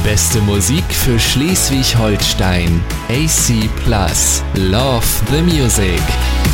beste Musik für Schleswig-Holstein. AC Plus. Love the Music.